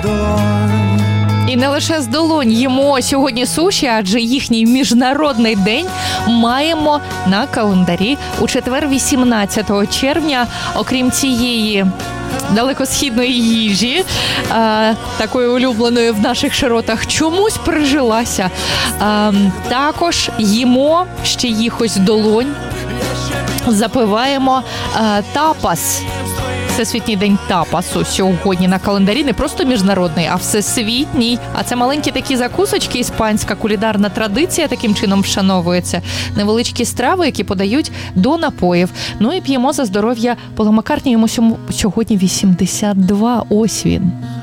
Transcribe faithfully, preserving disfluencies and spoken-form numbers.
І не лише з долонь їмо сьогодні суші, адже їхній міжнародний день маємо на календарі у четвер, вісімнадцятого червня. Окрім цієї далекосхідної їжі, а, такої улюбленої в наших широтах, чомусь прижилася. А, також їмо ще їхось долонь, запиваємо а, тапас. Всесвітній день тапасу сьогодні на календарі, не просто міжнародний, а всесвітній. А це маленькі такі закусочки, іспанська кулінарна традиція таким чином вшановується. Невеличкі страви, які подають до напоїв. Ну і п'ємо за здоров'я Пола Маккартні, йому сьогодні вісімдесят два, ось він.